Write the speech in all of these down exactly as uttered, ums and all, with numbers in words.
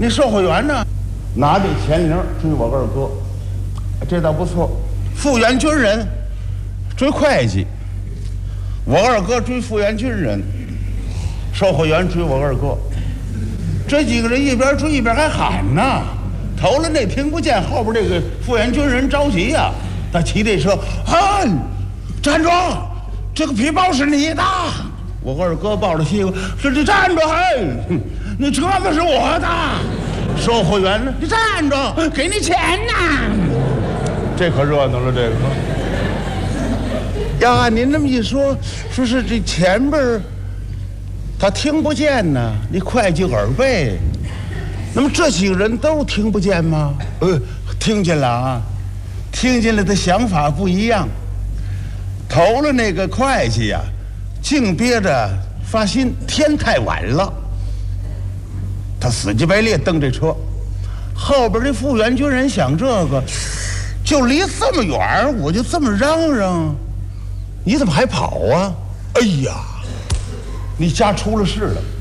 那售货员呢，拿着钱铃追我二哥，这倒不错。复员军人追会计，我二哥追复员军人，售货员追我二哥。这几个人一边追一边还喊呢，头了那听不见，后边这个复员军人着急呀、啊，他骑这车，哎，站住！这个皮包是你的。我二哥抱着屁股说：“你站住！哎，那车子是我的。”售货员呢？你站住，给你钱呐！这可热闹了，这个。要按您这么一说，说是这前边他听不见呢，你会计耳背。那么这几个人都听不见吗？呃，听见了啊，听见了，的想法不一样。投了那个会计呀、啊，净憋着发心，天太晚了。他死乞白赖蹬这车，后边这复员军人想这个，就离这么远，我就这么嚷嚷，你怎么还跑啊？哎呀，你家出了事了，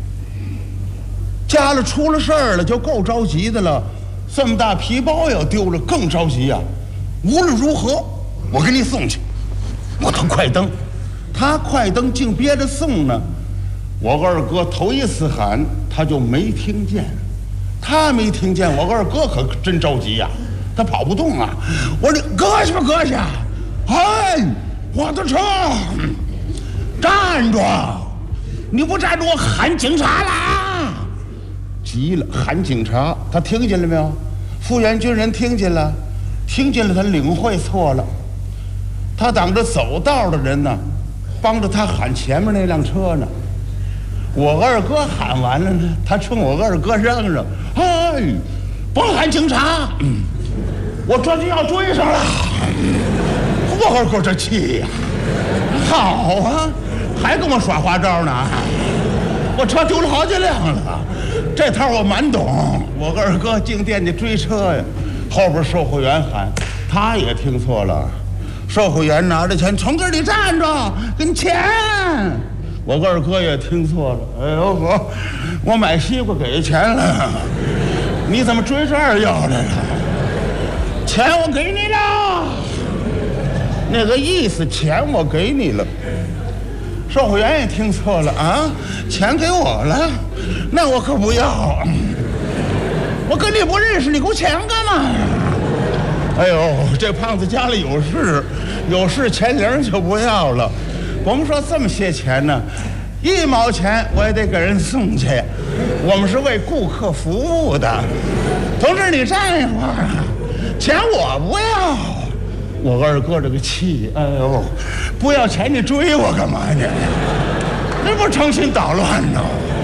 家里出了事儿了，就够着急的了。这么大皮包要丢了，更着急呀、啊。无论如何，我给你送去。我他快蹬，他快蹬，竟憋着送呢。我二哥头一次喊，他就没听见，他没听见，我二哥可真着急呀、啊，他跑不动啊！我说你搁下吧，搁下！哎，我的车，站住！你不站住，我喊警察了啊！急了，喊警察，他听见了没有？复员军人听见了，听见了，他领会错了，他挡着走道的人呢，帮着他喊前面那辆车呢。我二哥喊完了呢，他冲我二哥嚷嚷：“哎，甭喊警察，嗯、我这就要追上了。”我二哥这气呀、啊，好啊，还跟我耍花招呢。我车丢了好几辆了，这套我蛮懂。我二哥净惦记追车呀，后边售货员喊，他也听错了。售货员拿着钱从这里站着，给你钱。我二哥也听错了，哎呦我我买西瓜给钱了，你怎么追这儿要来了？钱我给你了，那个意思，钱我给你了。售货员也听错了啊，钱给我了，那我可不要。我跟你不认识，你给我钱干嘛？哎呦，这胖子家里有事，有事钱零就不要了。甭说这么些钱呢，一毛钱我也得给人送去。我们是为顾客服务的。同志，你站一会儿，钱我不要。我二哥这个气，哎呦，不要钱你追我干嘛呢？那不成心捣乱呢？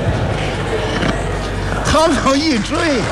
他们要一追呀、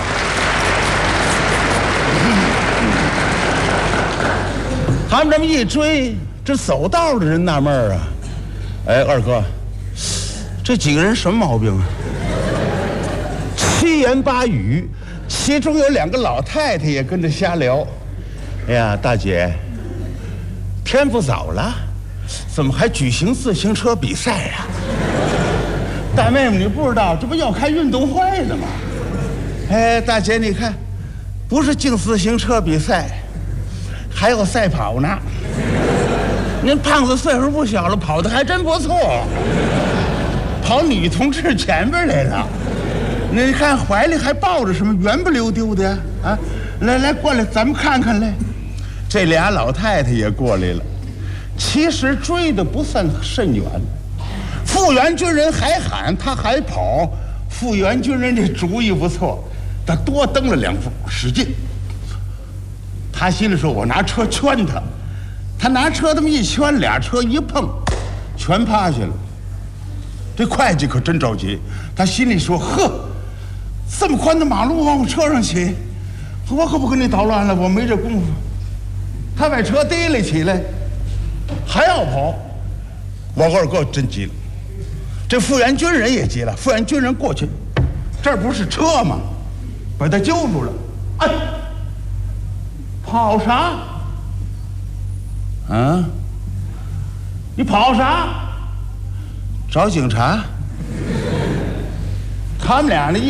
他们这么一追，这走道的人纳闷儿啊。哎，二哥，这几个人什么毛病啊？七言八语，其中有两个老太太也跟着瞎聊。哎呀，大姐，天不早了，怎么还举行自行车比赛呀、啊？大妹妹，你不知道这不要开运动会的吗？哎，大姐，你看，不是净自行车比赛，还有赛跑呢。您胖子岁数不小了，跑得还真不错，跑女同志前边来了。你看怀里还抱着什么，圆不溜丢的呀？啊，来来，过来，咱们看看来。这俩老太太也过来了。其实追的不算甚远，复员军人还喊，他还跑。复员军人这主意不错，他多蹬了两步，使劲。他心里说：“我拿车圈他。”他拿车这么一圈，俩车一碰，全趴下了。这会计可真着急，他心里说：“呵，这么宽的马路往我车上骑，我可不跟你捣乱了，我没这功夫。”他把车提了起来，还要跑。我二哥真急了，这复员军人也急了。复员军人过去，这儿不是车吗？把他揪住了。哎，跑啥？啊！你跑啥？找警察？他们俩呢？